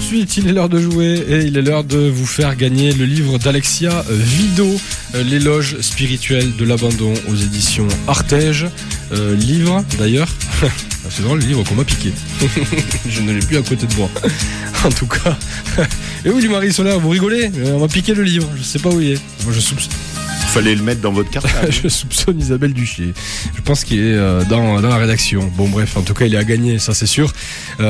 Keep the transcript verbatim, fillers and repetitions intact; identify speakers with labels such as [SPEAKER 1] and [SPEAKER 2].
[SPEAKER 1] suite, il est l'heure de jouer et il est l'heure de vous faire gagner le livre d'Alexia Vido, l'éloge spirituel de l'abandon aux éditions Artege. Euh, livre d'ailleurs, c'est drôle, le livre qu'on m'a piqué. Je ne l'ai plus à côté de moi. En tout cas, et où du Marie Solaire, vous rigolez? On m'a piqué le livre, je sais pas où il est. Moi je soupçonne.
[SPEAKER 2] Il fallait le mettre dans votre cartable.
[SPEAKER 1] Je soupçonne Isabelle Duchier. Je pense qu'il est euh, dans, dans la rédaction. Bon bref, en tout cas il est à gagner, ça c'est sûr. Euh,